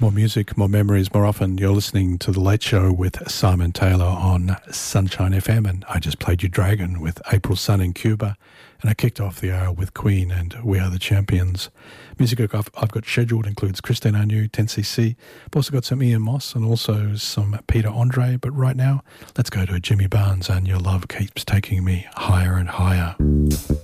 More music, more memories, more often. You're listening to The Late Show with Simon Taylor on Sunshine FM, and I just played you Dragon with April Sun in Cuba, and I kicked off the hour with Queen and We Are the Champions. Music I've got scheduled includes Christine Anu, 10cc. I've also got some Ian Moss and also some Peter Andre, but right now, let's go to Jimmy Barnes and Your Love Keeps Taking Me Higher and Higher.